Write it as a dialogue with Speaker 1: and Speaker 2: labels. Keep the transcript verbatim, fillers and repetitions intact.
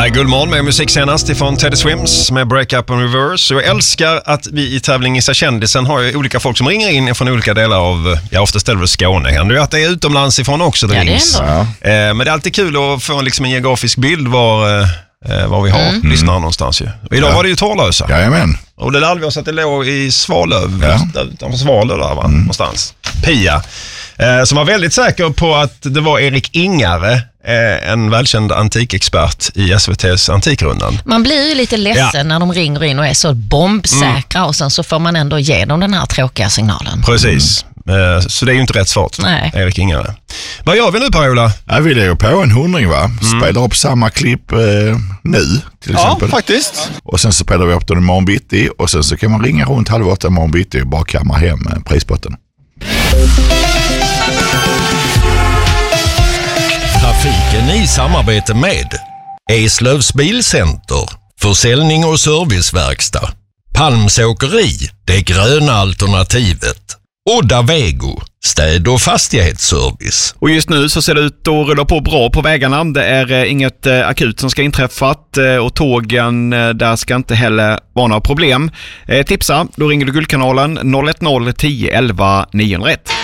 Speaker 1: Där är Guldmorgon med musik senast ifrån Teddy Swims med Break Up and Reverse. Jag älskar att vi i tävling Gissa kändisen har ju olika folk som ringer in från olika delar av, ja oftast är det väl Skåne. Händer ju att det är utomlands ifrån också det
Speaker 2: ja,
Speaker 1: rings.
Speaker 2: Det är
Speaker 1: eh, men det är alltid kul att få liksom en geografisk bild var, eh, var vi har
Speaker 2: mm.
Speaker 1: lyssnare någonstans ju. Och idag ja. var det ju Torlösa.
Speaker 3: Jajamän.
Speaker 1: Och det lärde vi oss att det låg i Svalöv,
Speaker 3: ja.
Speaker 1: utanför Svalöv där va, mm. någonstans. Pia. Eh, som var väldigt säker på att det var Erik Ingare, eh, en välkänd antikexpert i S V T:s Antikrundan.
Speaker 2: Man blir ju lite ledsen ja. när de ringer in och är så bombsäkra mm. och sen så får man ändå ge dem den här tråkiga signalen.
Speaker 1: Precis. Mm. Eh, så det är ju inte rätt svårt.
Speaker 2: Nej.
Speaker 1: Erik Ingare. Vad gör vi nu, Per-Ola?
Speaker 3: Ja, vi lägger på en hundring va? Mm. Spelar upp samma klipp eh, nu till exempel.
Speaker 4: Ja, faktiskt.
Speaker 3: Och sen så spelar vi upp den i morgon bitti och sen så kan man ringa runt halv åtta i morgon bitti och bara kamma hem eh, prisbotten.
Speaker 5: Trafiken i samarbete med Eslövs Bilcenter, försäljning och serviceverkstad, Palmsåkeri, det gröna alternativet, Odda Vego, städ- och fastighetsservice.
Speaker 4: Och just nu så ser det ut att rulla på bra på vägarna. Det är eh, inget eh, akut som ska inträffat eh, och tågen eh, där ska inte heller vara några problem. Eh, tipsa, då ringer du Guldkanalen noll ett noll tio elva niohundraett.